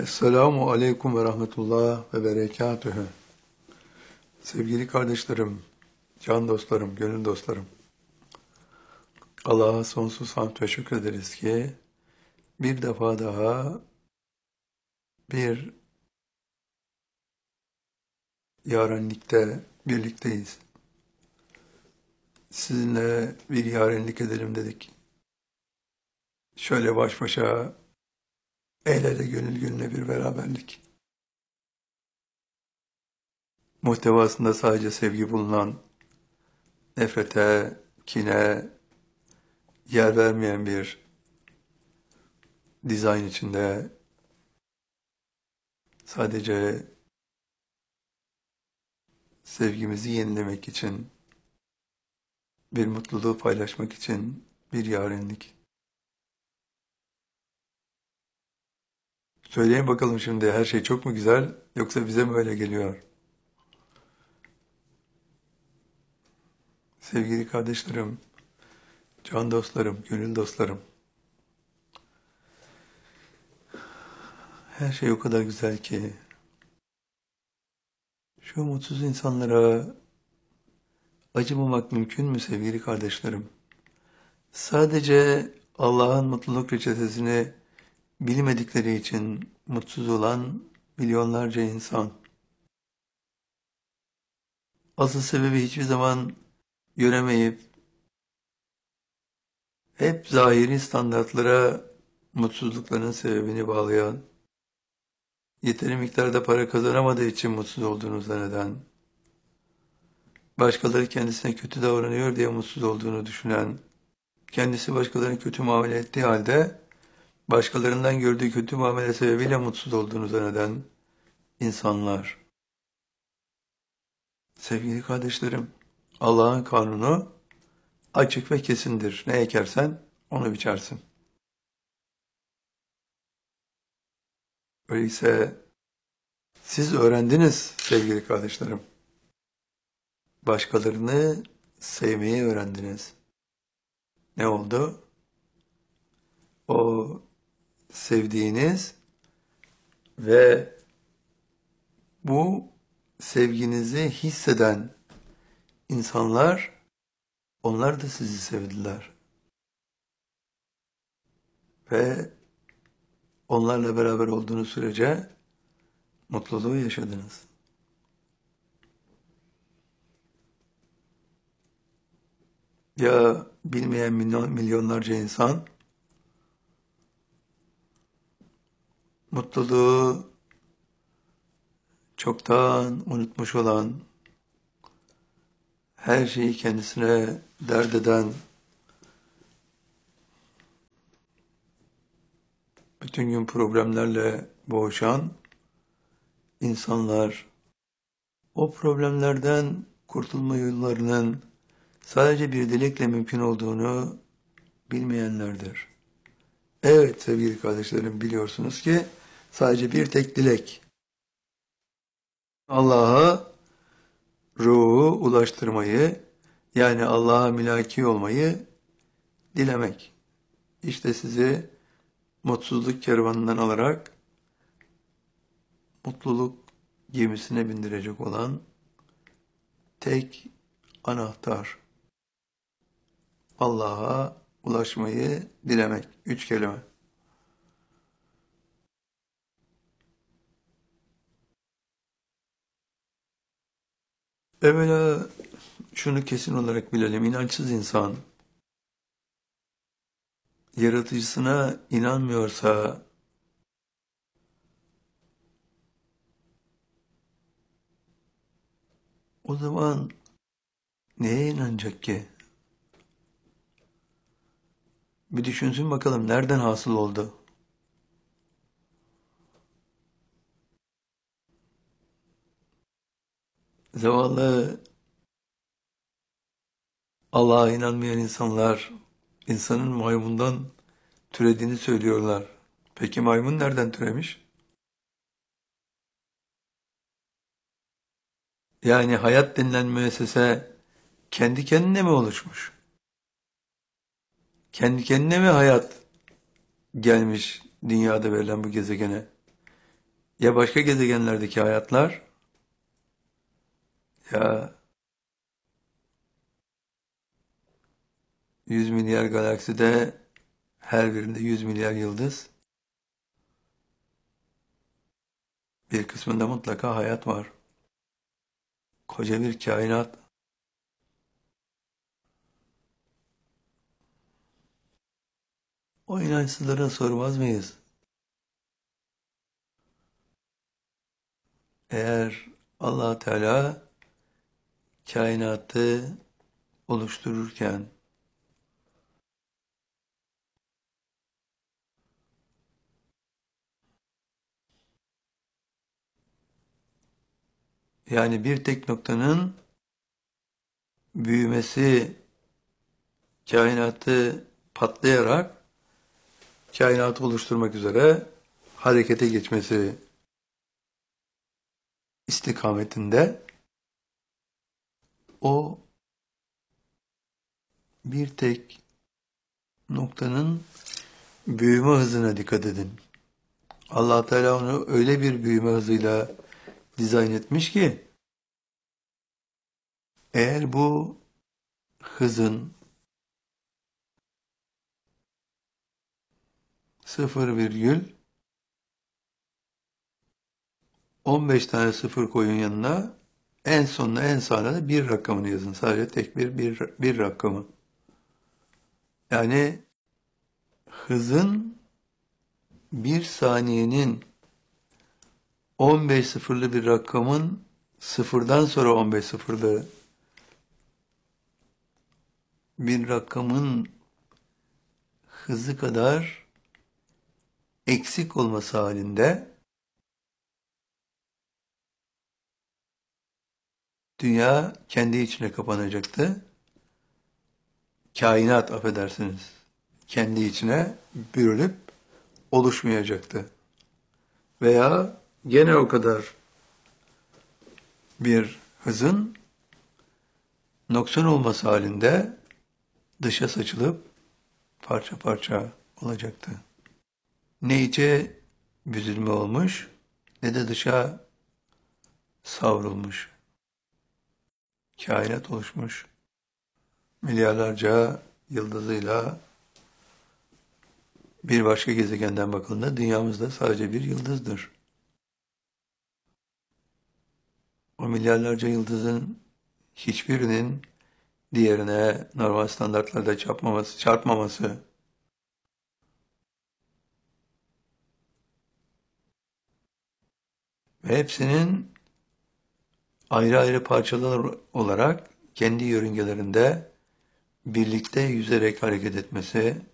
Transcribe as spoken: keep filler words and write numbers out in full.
Esselamu Aleyküm ve Rahmetullah ve Berekatühü. Sevgili kardeşlerim, can dostlarım, gönül dostlarım. Allah'a sonsuz hamd ve şükrederiz ki bir defa daha bir yarenlikte birlikteyiz. Sizinle bir yarenlik edelim dedik. Şöyle baş başa, el ele gönül gönüle bir beraberlik. Muhtevasında sadece sevgi bulunan, nefrete, kine yer vermeyen bir dizayn içinde sadece sevgimizi yenilemek için, bir mutluluğu paylaşmak için bir yarenlik. Söyleyin bakalım şimdi, her şey çok mu güzel yoksa bize mi öyle geliyor? Sevgili kardeşlerim, can dostlarım, gönül dostlarım. Her şey o kadar güzel ki şu mutsuz insanlara acımamak mümkün mü sevgili kardeşlerim? Sadece Allah'ın mutluluk reçetesini bilmedikleri için mutsuz olan milyonlarca insan. Asıl sebebi hiçbir zaman göremeyip hep zahiri standartlara mutsuzluklarının sebebini bağlayan, yeteri miktarda para kazanamadığı için mutsuz olduğunu zanneden, başkaları kendisine kötü davranıyor diye mutsuz olduğunu düşünen, kendisi başkalarına kötü muamele ettiği halde başkalarından gördüğü kötü muamele sebebiyle mutsuz olduğunu zanneden insanlar. Sevgili kardeşlerim, Allah'ın kanunu açık ve kesindir. Ne ekersen onu biçersin. Öyleyse siz öğrendiniz sevgili kardeşlerim. Başkalarını sevmeyi öğrendiniz. Ne oldu? O sevdiğiniz ve bu sevginizi hisseden insanlar, onlar da sizi sevdiler. Ve onlarla beraber olduğunuz sürece mutluluğu yaşadınız. Ya bilmeyen milyon, milyonlarca insan mutluluğu çoktan unutmuş olan, her şeyi kendisine dert eden, bütün gün problemlerle boğuşan insanlar, o problemlerden kurtulma yollarının sadece bir dilekle mümkün olduğunu bilmeyenlerdir. Evet sevgili kardeşlerim, biliyorsunuz ki sadece bir tek dilek. Allah'a ruhu ulaştırmayı, yani Allah'a mülaki olmayı dilemek. İşte sizi mutsuzluk kervanından alarak mutluluk gemisine bindirecek olan tek anahtar. Allah'a ulaşmayı dilemek. Üç kelime. Evvela şunu kesin olarak bilelim. İnançsız insan yaratıcısına inanmıyorsa o zaman neye inanacak ki? Bir düşünsün bakalım, nereden hasıl oldu? Zavallı Allah'a inanmayan insanlar insanın maymundan türediğini söylüyorlar. Peki maymun nereden türemiş? Yani hayat denilen müessese kendi kendine mi oluşmuş? Kendi kendine mi hayat gelmiş dünyada verilen bu gezegene? Ya başka gezegenlerdeki hayatlar ya yüz milyar galakside her birinde yüz milyar yıldız. Bir kısmında mutlaka hayat var. Koca bir kainat. O inançsızlara sormaz mıyız? Eğer Allah Teala kainatı oluştururken yani bir tek noktanın büyümesi kainatı patlayarak kainatı oluşturmak üzere harekete geçmesi istikametinde o bir tek noktanın büyüme hızına dikkat edin. Allah Teala onu öyle bir büyüme hızıyla dizayn etmiş ki eğer bu hızın sıfır virgül on beş tane sıfır koyun yanına, en sonuna en sağına da bir rakamını yazın. Sadece tek bir, bir, bir rakamı. Yani hızın bir saniyenin on beş sıfırlı bir rakamın sıfırdan sonra on beş sıfırlı bir rakamın hızı kadar eksik olması halinde dünya kendi içine kapanacaktı. Kainat, affedersiniz, kendi içine bürünüp oluşmayacaktı. Veya gene o kadar bir hızın noksan olması halinde dışa saçılıp parça parça olacaktı. Ne içe büzülme olmuş ne de dışa savrulmuş. Kainat oluşmuş. Milyarlarca yıldızıyla bir başka gezegenden bakıldığında dünyamız da sadece bir yıldızdır. O milyarlarca yıldızın hiçbirinin diğerine normal standartlarda çarpmaması, çarpmaması ve hepsinin ayrı ayrı parçalar olarak kendi yörüngelerinde birlikte yüzerek hareket etmesi